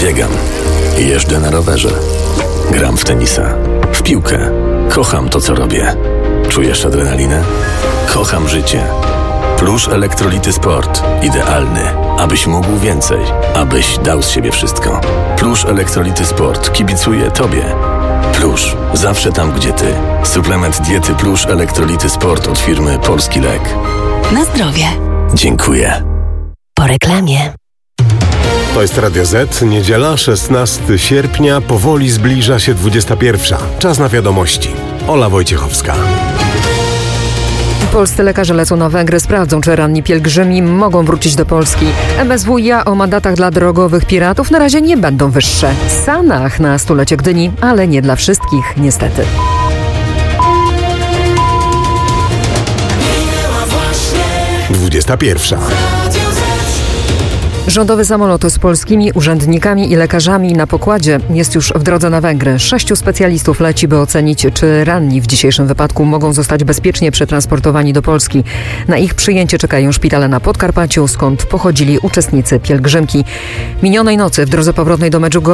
Biegam. Jeżdżę na rowerze. Gram w tenisa. W piłkę. Kocham to, co robię. Czujesz adrenalinę? Kocham życie. Plusz Elektrolity Sport. Idealny, abyś mógł więcej. Abyś dał z siebie wszystko. Plusz Elektrolity Sport. Kibicuję Tobie. Plusz. Zawsze tam, gdzie Ty. Suplement diety Plusz Elektrolity Sport od firmy Polski Lek. Na zdrowie. Dziękuję. Po reklamie. To jest Radio Z, niedziela, 16 sierpnia, powoli zbliża się 21. Czas na wiadomości. Ola Wojciechowska. Polscy lekarze lecą na Węgry, sprawdzą, czy ranni pielgrzymi mogą wrócić do Polski. MSWiA o mandatach dla drogowych piratów na razie nie będą wyższe. Sanach na stulecie Gdyni, ale nie dla wszystkich, niestety. Pierwsza. Rządowy samolot z polskimi urzędnikami i lekarzami na pokładzie jest już w drodze na Węgry. 6 specjalistów leci, by ocenić, czy ranni w dzisiejszym wypadku mogą zostać bezpiecznie przetransportowani do Polski. Na ich przyjęcie czekają szpitale na Podkarpaciu, skąd pochodzili uczestnicy pielgrzymki. Minionej nocy w drodze powrotnej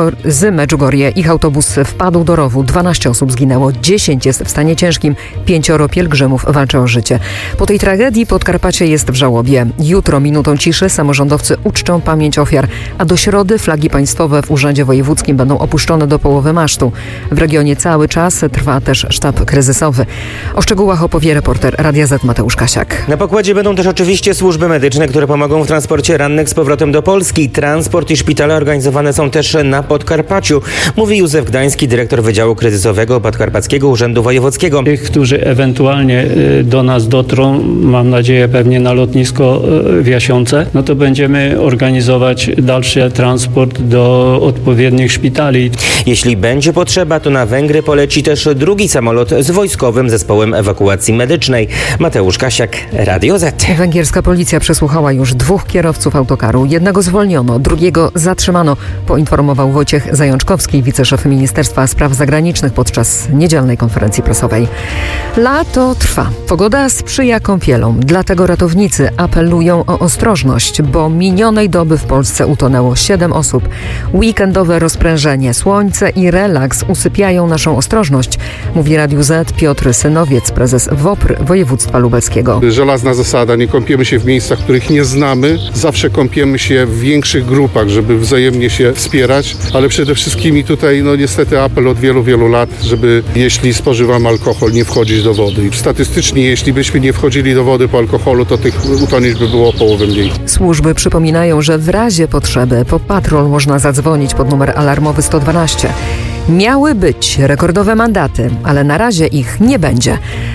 z Medjugorje ich autobus wpadł do rowu. 12 osób zginęło, 10 jest w stanie ciężkim, 5 pielgrzymów walczy o życie. Po tej tragedii Podkarpacie jest w żałobie. Jutro minutą ciszy samorządowcy uczczą pamięć ofiar, a do środy flagi państwowe w Urzędzie Wojewódzkim będą opuszczone do połowy masztu. W regionie cały czas trwa też sztab kryzysowy. O szczegółach opowie reporter Radia Z Mateusz Kasiak. Na pokładzie będą też oczywiście służby medyczne, które pomogą w transporcie rannych z powrotem do Polski. Transport i szpitale organizowane są też na Podkarpaciu, mówi Józef Gdański, dyrektor Wydziału Kryzysowego Podkarpackiego Urzędu Wojewódzkiego. Tych, którzy ewentualnie do nas dotrą, mam nadzieję pewnie na lotnisko w Jasionce, no to będziemy organizować dalszy transport do odpowiednich szpitali. Jeśli będzie potrzeba, to na Węgry poleci też drugi samolot z wojskowym zespołem ewakuacji medycznej. Mateusz Kasiak, Radio Z. Węgierska policja przesłuchała już 2 kierowców autokaru. Jednego zwolniono, drugiego zatrzymano, poinformował Wojciech Zajączkowski, wiceszef Ministerstwa Spraw Zagranicznych podczas niedzielnej konferencji prasowej. Lato trwa. Pogoda sprzyja kąpielom, dlatego ratownicy apelują o ostrożność, bo minionej doby w Polsce utonęło 7 osób. Weekendowe rozprężenie, słońce i relaks usypiają naszą ostrożność, mówi Radiu Z Piotr Synowiec, prezes WOPR województwa lubelskiego. Żelazna zasada, nie kąpiemy się w miejscach, których nie znamy. Zawsze kąpiemy się w większych grupach, żeby wzajemnie się wspierać, ale przede wszystkim i tutaj niestety apel od wielu, wielu lat, żeby jeśli spożywamy alkohol, nie wchodzić do wody. I statystycznie, jeśli byśmy nie wchodzili do wody po alkoholu, to tych utonięć by było o połowę mniej. Służby przypominają, że w razie potrzeby po patrol można zadzwonić pod numer alarmowy 112. Miały być rekordowe mandaty, ale na razie ich nie będzie.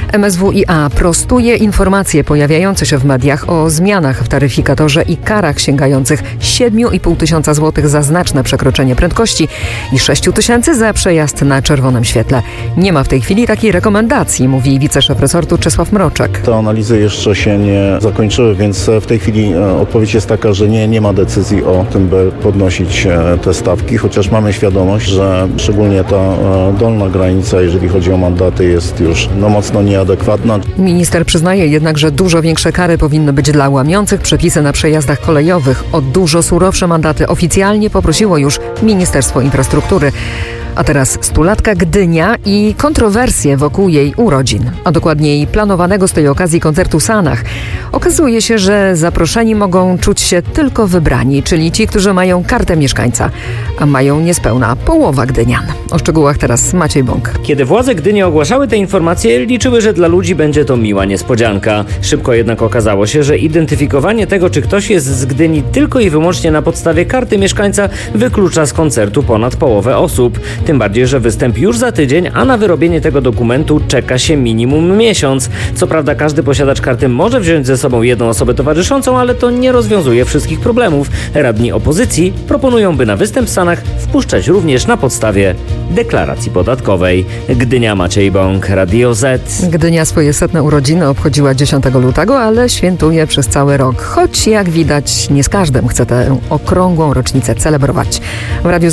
MSWiA prostuje informacje pojawiające się w mediach o zmianach w taryfikatorze i karach sięgających 7,5 tysiąca złotych za znaczne przekroczenie prędkości i 6 tysięcy za przejazd na czerwonym świetle. Nie ma w tej chwili takiej rekomendacji, mówi wiceszef resortu Czesław Mroczek. Te analizy jeszcze się nie zakończyły, więc w tej chwili odpowiedź jest taka, że nie ma decyzji o tym, by podnosić te stawki, chociaż mamy świadomość, że szczególnie ta dolna granica, jeżeli chodzi o mandaty, jest już mocno nieadekwatna. Minister przyznaje jednak, że dużo większe kary powinny być dla łamiących przepisy na przejazdach kolejowych. O dużo surowsze mandaty oficjalnie poprosiło już Ministerstwo Infrastruktury. A teraz stulatka Gdynia i kontrowersje wokół jej urodzin, a dokładniej planowanego z tej okazji koncertu Sanach. Okazuje się, że zaproszeni mogą czuć się tylko wybrani, czyli ci, którzy mają kartę mieszkańca, a mają niespełna połowa gdynian. O szczegółach teraz Maciej Bąk. Kiedy władze Gdyni ogłaszały te informacje, liczyły, że dla ludzi będzie to miła niespodzianka. Szybko jednak okazało się, że identyfikowanie tego, czy ktoś jest z Gdyni tylko i wyłącznie na podstawie karty mieszkańca, wyklucza z koncertu ponad połowę osób. Tym bardziej, że występ już za tydzień, a na wyrobienie tego dokumentu czeka się minimum miesiąc. Co prawda każdy posiadacz karty może wziąć ze sobą jedną osobę towarzyszącą, ale to nie rozwiązuje wszystkich problemów. Radni opozycji proponują, by na występ w Sanach wpuszczać również na podstawie deklaracji podatkowej. Gdynia, Maciej Bąk, Radio Z. Gdynia swoje 100. urodziny obchodziła 10 lutego, ale świętuje przez cały rok. Choć jak widać nie z każdym chce tę okrągłą rocznicę celebrować. W Radiu Z